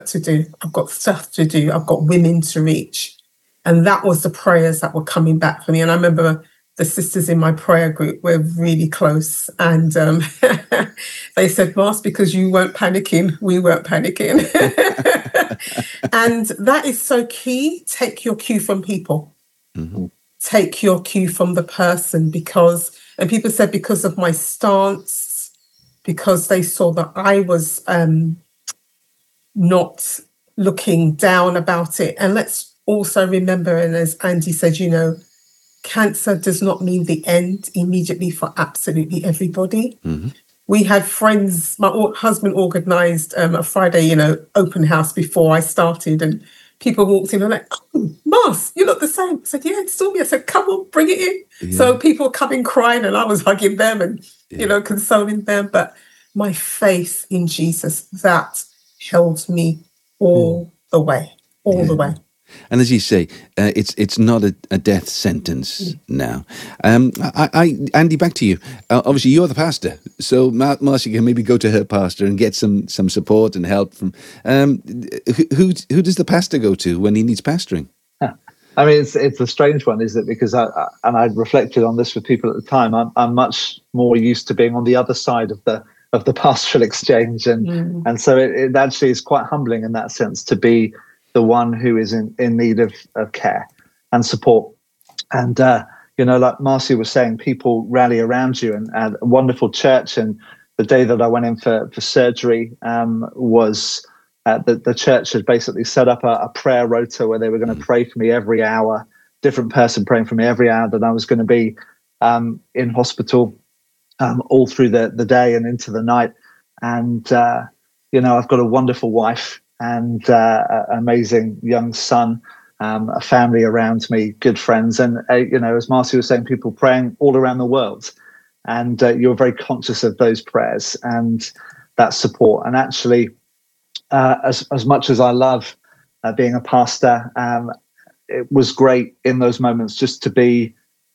to do. I've got stuff to do. I've got women to reach. And that was the prayers that were coming back for me. And I remember the sisters in my prayer group were really close. And they said, Mars, because you weren't panicking, we weren't panicking. And that is so key. Take your cue from people. Mm-hmm. Take your cue from the person, because, and people said because of my stance, because they saw that I was not looking down about it. And let's also remember, and as Andy said, you know, cancer does not mean the end immediately for absolutely everybody. Mm-hmm. We had friends, my husband organised a Friday, you know, open house before I started, and people walked in and like, oh, Mars, you look the same. I said, yeah, it's still me. I said, come on, bring it in. Yeah. So people were coming crying and I was hugging them and, you know, consoling them. But my faith in Jesus, that held me all the way, the way. And as you say, it's not a death sentence now. Andy, back to you. Obviously, you're the pastor, so Marcia can maybe go to her pastor and get some support and help from. Who does the pastor go to when he needs pastoring? I mean, it's a strange one, isn't it? Because I reflected on this with people at the time. I'm much more used to being on the other side of the pastoral exchange, and so it actually is quite humbling in that sense to be the one who is in need of care and support. And, you know, like Marcia was saying, people rally around you, and a wonderful church. And the day that I went in for surgery was the church had basically set up a prayer rota where they were going to pray for me every hour, different person praying for me every hour that I was going to be in hospital all through the day and into the night. And, you know, I've got a wonderful wife and an amazing young son, a family around me, good friends. And, you know, as Marcia was saying, people praying all around the world. And you're very conscious of those prayers and that support. And actually, as much as I love being a pastor, it was great in those moments just to be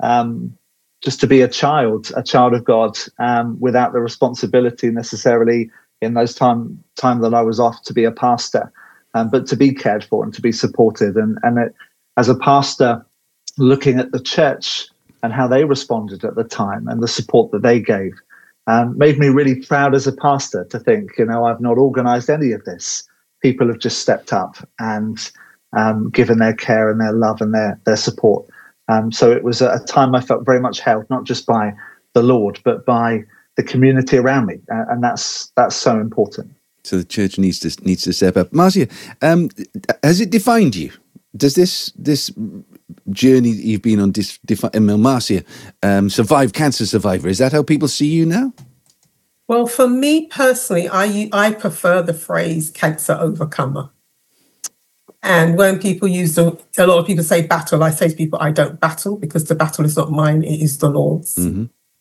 a child of God, without the responsibility necessarily in those time that I was off to be a pastor, but to be cared for and to be supported. And as a pastor, looking at the church and how they responded at the time and the support that they gave, made me really proud as a pastor to think, you know, I've not organised any of this. People have just stepped up and given their care and their love and their support. So it was a time I felt very much held, not just by the Lord, but by the community around me, and that's so important. So the church needs to step up. Marcia, has it defined you? Does this journey that you've been on, Marcia, survive cancer survivor? Is that how people see you now? Well, for me personally, I prefer the phrase cancer overcomer. And when people use a lot of people say battle, I say to people, I don't battle, because the battle is not mine; it is the Lord's. Mm-hmm.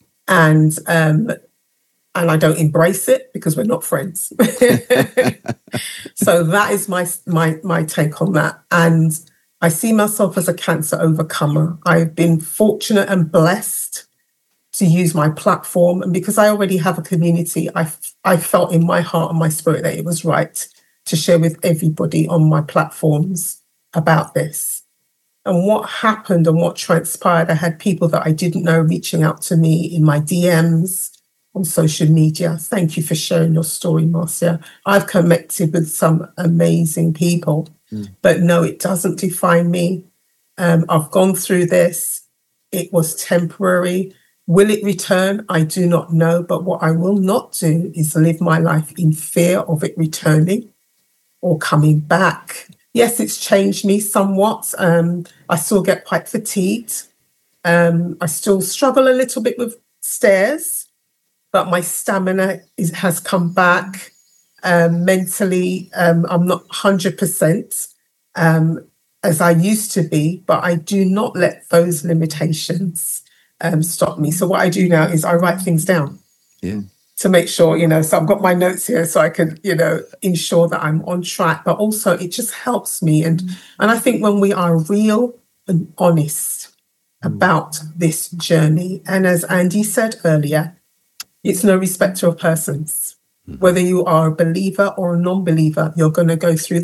And I don't embrace it because we're not friends. So that is my take on that. And I see myself as a cancer overcomer. I've been fortunate and blessed to use my platform. And because I already have a community, I felt in my heart and my spirit that it was right to share with everybody on my platforms about this. And what happened and what transpired, I had people that I didn't know reaching out to me in my DMs, on social media. Thank you for sharing your story, Marcia. I've connected with some amazing people, but no, it doesn't define me. I've gone through this. It was temporary. Will it return? I do not know. But what I will not do is live my life in fear of it returning or coming back. Yes, it's changed me somewhat. I still get quite fatigued. I still struggle a little bit with stairs, but my stamina has come back. Mentally, I'm not 100% as I used to be, but I do not let those limitations stop me. So what I do now is I write things down to make sure, so I've got my notes here so I can, ensure that I'm on track, but also it just helps me. And I think when we are real and honest about this journey, and as Andy said earlier, it's no respecter of persons. Whether you are a believer or a non-believer, you're going to go through